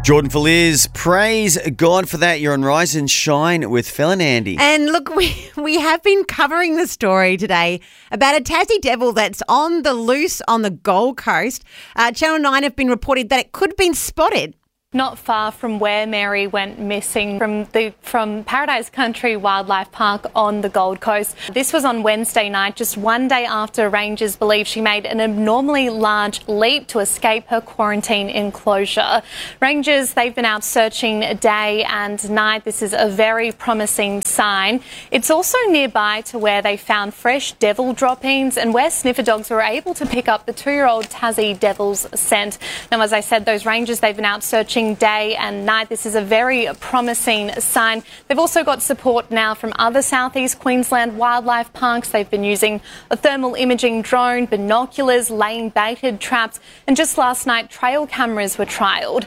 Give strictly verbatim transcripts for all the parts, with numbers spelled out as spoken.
Jordan Feliz, praise God for that. You're on Rise and Shine with Phil and Andy. And look, we, we have been covering the story today about a Tassie devil that's on the loose on the Gold Coast. Uh, Channel nine have been reported that it could have been spotted not far from where Mary went missing from the from Paradise Country Wildlife Park on the Gold Coast. This was on Wednesday night, just one day after rangers believe she made an abnormally large leap to escape her quarantine enclosure. Rangers, they've been out searching day and night. This is a very promising sign. It's also nearby to where they found fresh devil droppings and where sniffer dogs were able to pick up the two-year-old Tassie devil's scent. Now, as I said, those rangers, they've been out searching day and night. This is a very promising sign. They've also got support now from other southeast Queensland wildlife parks. They've been using a thermal imaging drone, binoculars, laying baited traps, and just last night trail cameras were trialled.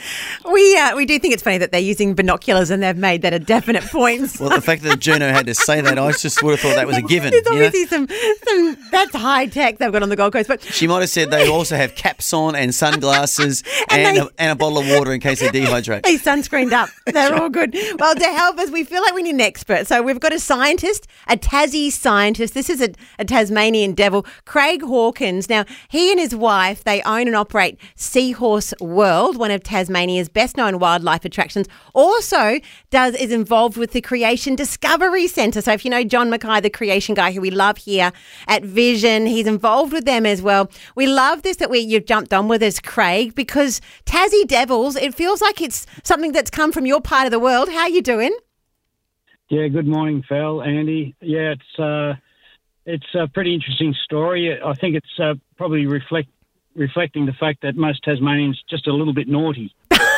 We uh, we do think it's funny that they're using binoculars and they've made that a definite point. Well, the fact that Juno had to say that, I just would have thought that was a given. There's you know? obviously some, some, that's high tech they've got on the Gold Coast. But she might have said they also have caps on and sunglasses and, And they- a, and a bottle of water in case they dehydrate. They sunscreened up. They're all good. Well, to help us, we feel like we need an expert. So we've got a scientist, a Tassie scientist. This is a, a Tasmanian devil, Craig Hawkins. Now, he and his wife, they own and operate Seahorse World, one of Tasmania's best-known wildlife attractions. Also does is involved with the Creation Discovery Centre. So if you know John Mackay, the creation guy who we love here at Vision, he's involved with them as well. We love this that we you've jumped on with us, Craig, because Tassie devils, it feels like it's something that's come from your part of the world. How are you doing? Yeah, good morning, Phil, Andy. Yeah, it's uh, it's a pretty interesting story. I think it's uh, probably reflect reflecting the fact that most Tasmanians just a little bit naughty.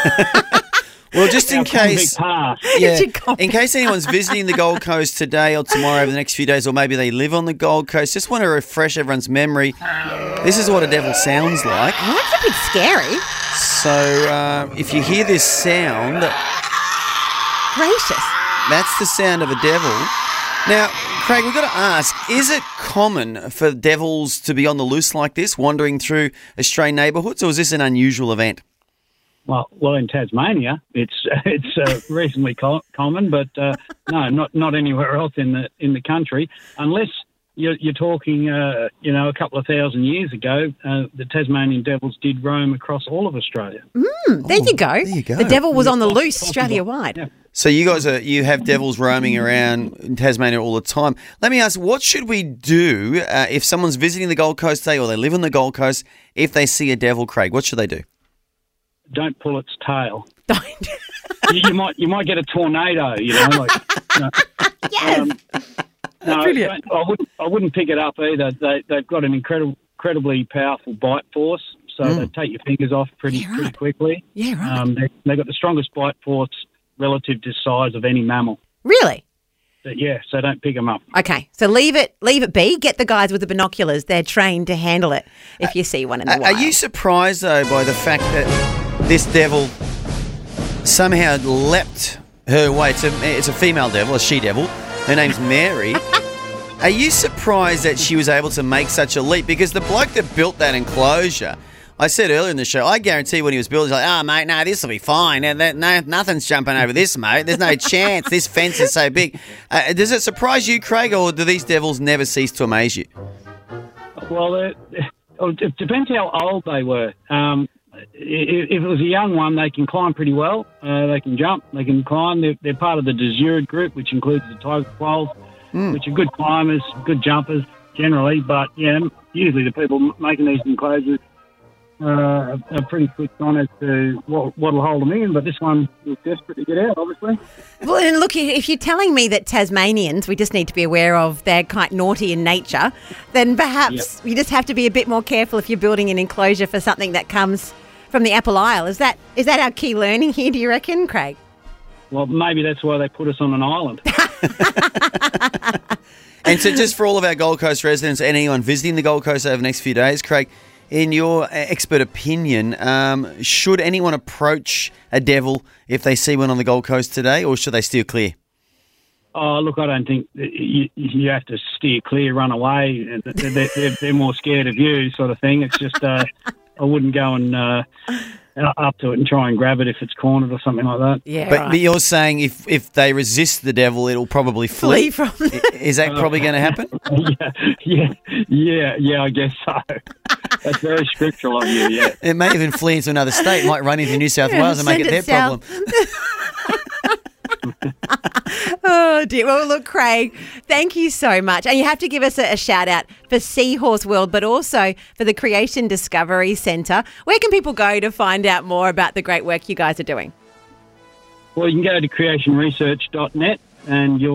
Well, just in Our convict case, past. yeah, Your convict in case anyone's visiting the Gold Coast today or tomorrow over the next few days, or maybe they live on the Gold Coast, just want to refresh everyone's memory. This is what a devil sounds like. That's a bit scary. So uh, if you hear this sound, Gracious. that's the sound of a devil. Now, Craig, we've got to ask, is it common for devils to be on the loose like this, wandering through Australian neighbourhoods, or is this an unusual event? Well, well, in Tasmania, it's it's uh, reasonably co- common, but uh, no, not not anywhere else in the in the country, unless you're, you're talking, uh, you know, a couple of thousand years ago. Uh, the Tasmanian devils did roam across all of Australia. Mm, there you go. there you go. The devil was on the loose Possible. Australia-wide. Yeah. So you guys are you have devils roaming around in Tasmania all the time. Let me ask, what should we do uh, if someone's visiting the Gold Coast today or they live on the Gold Coast, if they see a devil, Craig? What should they do? Don't pull its tail. Don't. you, you might you might get a tornado. You know, like. You know. Yes. Um, no, Brilliant. I wouldn't. I wouldn't pick it up either. They they've got an incredible, incredibly powerful bite force, so Mm. they take your fingers off pretty Yeah, right. pretty quickly. Yeah, right. Um, they they've got the strongest bite force relative to size of any mammal. Really? But yeah, so don't pick them up. Okay, so leave it leave it be. Get the guys with the binoculars. They're trained to handle it if you see one in the Are wild. are you surprised, though, by the fact that this devil somehow leapt her way? It's a, it's a female devil, a she-devil. Her name's Mary. Are you surprised that she was able to make such a leap? Because the bloke that built that enclosure, I said earlier in the show, I guarantee when he was building, he's like, oh, mate, no, this will be fine. And that, no, nothing's jumping over this, mate. There's no chance. This fence is so big. Uh, does it surprise you, Craig, or do these devils never cease to amaze you? Well, it, it depends how old they were. Um, if, if it was a young one, they can climb pretty well. Uh, they can jump. They can climb. They're, they're part of the Desired group, which includes the tiger quolls, Mm. which are good climbers, good jumpers generally. But yeah, usually the people making these enclosures uh, are, are pretty switched on as to what what'll hold them in. But this one was desperate to get out, obviously. Well, and look, if you're telling me that Tasmanians, we just need to be aware of they're quite naughty in nature, then perhaps you just have to be a bit more careful if you're building an enclosure for something that comes from the Apple Isle. Is that is that our key learning here, do you reckon, Craig? Well, maybe that's why they put us on an island. And so just for all of our Gold Coast residents and anyone visiting the Gold Coast over the next few days, Craig, in your expert opinion, um, should anyone approach a devil if they see one on the Gold Coast today, or should they steer clear? Oh, look, I don't think that you, you have to steer clear, run away. They're, they're, they're more scared of you, sort of thing. It's just, uh, I wouldn't go and, uh, up to it and try and grab it if it's cornered or something like that. Yeah, But, right. but you're saying if, if they resist the devil, it'll probably flee. Flee from I- Is that probably going to happen? yeah, yeah, yeah, yeah. I guess so. That's very scriptural of you. Yeah. It may even flee into another state, might run into New South Yeah, Wales and make send it it their south. problem. Oh, dear. Well, look, Craig, thank you so much. And you have to give us a, a shout out for Seahorse World, but also for the Creation Discovery Centre. Where can people go to find out more about the great work you guys are doing? Well, you can go to creation research dot net and you'll